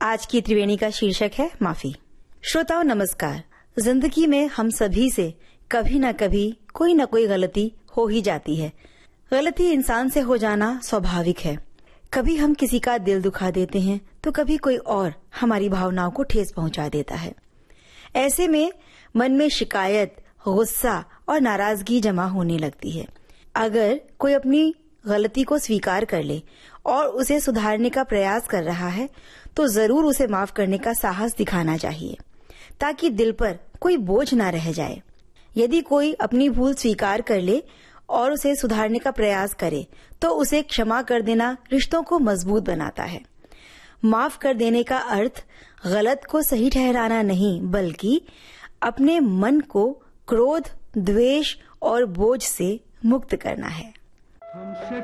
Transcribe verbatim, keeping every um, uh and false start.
आज की त्रिवेणी का शीर्षक है माफी। श्रोताओं नमस्कार। जिंदगी में हम सभी से कभी न कभी कोई न कोई गलती हो ही जाती है। गलती इंसान से हो जाना स्वाभाविक है। कभी हम किसी का दिल दुखा देते हैं तो कभी कोई और हमारी भावनाओं को ठेस पहुंचा देता है। ऐसे में मन में शिकायत, गुस्सा और नाराजगी जमा होने लगती है। अगर कोई अपनी गलती को स्वीकार कर ले और उसे सुधारने का प्रयास कर रहा है तो जरूर उसे माफ करने का साहस दिखाना चाहिए ताकि दिल पर कोई बोझ न रह जाए। यदि कोई अपनी भूल स्वीकार कर ले और उसे सुधारने का प्रयास करे तो उसे क्षमा कर देना रिश्तों को मजबूत बनाता है। माफ कर देने का अर्थ गलत को सही ठहराना नहीं, बल्कि अपने मन को क्रोध, द्वेष और बोझ से मुक्त करना है।